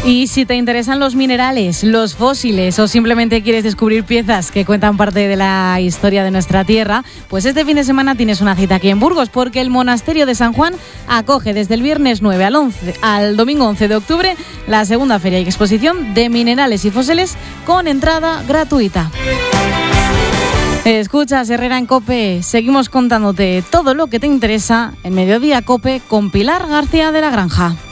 Y si te interesan los minerales, los fósiles o simplemente quieres descubrir piezas que cuentan parte de la historia de nuestra tierra, pues este fin de semana tienes una cita aquí en Burgos, porque el Monasterio de San Juan acoge desde el viernes 9 al domingo 11 de octubre la segunda feria y exposición de minerales y fósiles con entrada gratuita. Escuchas Herrera en COPE, seguimos contándote todo lo que te interesa en Mediodía COPE con Pilar García de la Granja.